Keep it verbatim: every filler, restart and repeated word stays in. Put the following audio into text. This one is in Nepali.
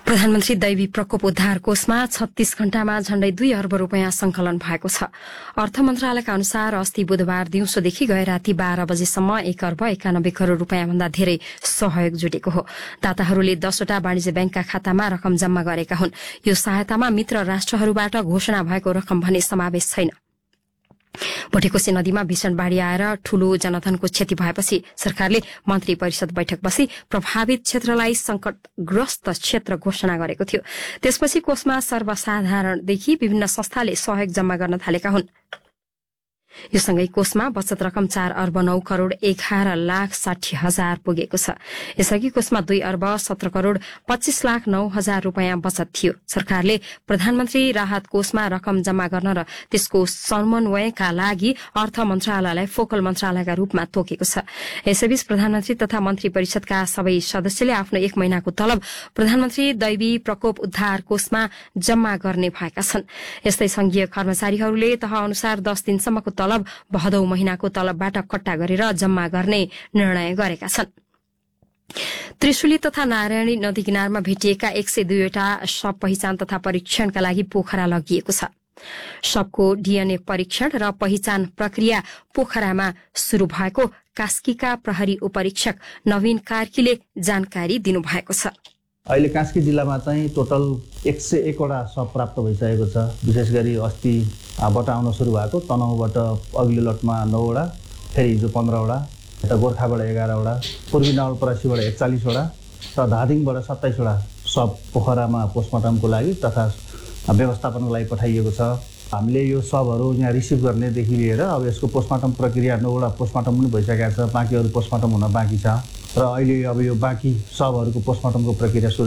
प्रधानमन्त्री दैवी प्रकोप उद्धार कोषमा छत्तीस घण्टामा झण्डै दुई अर्ब रूपियाँ संकलन भएको छ। अर्थ मन्त्रालयका अनुसार अस्ति बुधबार दिउँसोदेखि गए राति बाह्र बजेसम्म एक अर्ब एकानब्बे करोड़ रूपियाँ भन्दा धेरै सहयोग जुटेको हो। दाताहरूले दसवटा वाणिज्य ब्याङ्कका खातामा रकम जम्मा गरेका हुन्। यो सहायतामा मित्र राष्ट्रहरूबाट घोषणा भएको रकम भने समावेश छैन। भोटेकोशी नदीमा भीषण बाढ़ी आएर ठूलो जनधनको क्षति भएपछि सरकारले मन्त्री परिषद बैठक बसी प्रभावित क्षेत्रलाई संकटग्रस्त क्षेत्र घोषणा गरेको थियो। त्यसपछि कोषमा सर्वसाधारणदेखि विभिन्न संस्थाले सहयोग जम्मा गर्न थालेका हुन्। यो सँगै कोषमा बचत रकम चार अर्ब नौ करोड़ एघार लाख साठी हजार पुगेको छ। यसअघि कोषमा दुई अर्ब सत्र करोड़ पच्चीस लाख नौ हजार रूपियाँ बचत थियो। सरकारले प्रधानमन्त्री राहत कोषमा रकम जम्मा गर्न र त्यसको समन्वयका लागि अर्थ मन्त्रालयलाई फोकल मन्त्रालयका रूपमा तोकेको छ। यसैबीच प्रधानमन्त्री तथा मन्त्री परिषदका सबै सदस्यले आफ्नो एक महिनाको तलब प्रधानमन्त्री दैवी प्रकोप उद्धार कोषमा जम्मा गर्ने भएका छन्। यस्तै संघीय कर्मचारीहरूले तह अनुसार दस दिनसम्मको तलब भदौ महिनाको तलबबाट कट्टा गरेर जम्मा गर्ने निर्णय गरेका छन्। त्रिशुली तथा नारायणी नदी किनारमा भेटिएका एक सय दुईवटा शव पहिचान तथा परीक्षणका लागि पोखरा लगिएको छ। शवको डीएनए परीक्षण र पहिचान प्रक्रिया पोखरामा शुरू भएको कास्कीका प्रहरी उपरीक्षक नवीन कार्कीले जानकारी दिनुभएको छ। अहिले कास्की जिल्लामा चाहिँ टोटल एक सय एकवटा शव प्राप्त भइसकेको छ। विशेष गरी अस्तिबाट आउन सुरु भएको तनहुँबाट अघिल्लो लटमा नौवटा, फेरि हिजो पन्ध्रवटा, यता गोर्खाबाट एघारवटा, पूर्वी नवलपरासीबाट एकचालिसवटा र धादिङबाट सत्ताइसवटा शव पोखरामा पोस्टमार्टमको लागि तथा व्यवस्थापनको लागि पठाइएको छ। हामीले यो शवहरू यहाँ रिसिभ गर्नेदेखि लिएर अब यसको पोस्टमार्टम प्रक्रिया नौवटा पोस्टमार्टम पनि भइसकेको छ। बाँकी अरू पोस्टमार्टम हुन बाँकी छ र अहिले अब यो बाँकी शवहरूको पोस्टमार्टमको प्रक्रिया सुरु